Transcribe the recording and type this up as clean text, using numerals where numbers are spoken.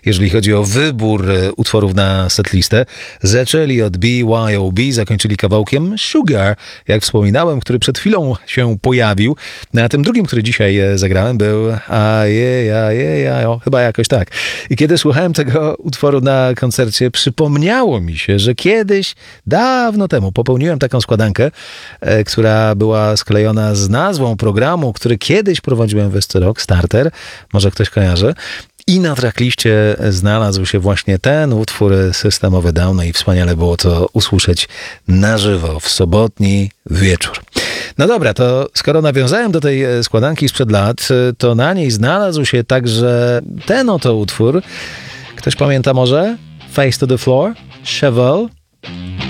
jeżeli chodzi o wybór utworów na setlistę. Zaczęli od BYOB, zakończyli kawałkiem Sugar, jak wspominałem, który przed chwilą się pojawił. A tym drugim, który dzisiaj zagrałem, był chyba jakoś tak. I kiedy słuchałem tego utworu na koncercie, przypomniało mi się, że kiedyś, dawno temu, popełniłem taką składankę, która była sklejona z nazwą programu, który kiedyś prowadziłem w SC Rock, Starter, może ktoś kojarzy. I na trackliście znalazł się właśnie ten utwór System of a Down, no i wspaniale było to usłyszeć na żywo w sobotni wieczór. No dobra, to skoro nawiązałem do tej składanki sprzed lat, to na niej znalazł się także ten oto utwór. Ktoś pamięta może? Face to the Floor, Chevelle.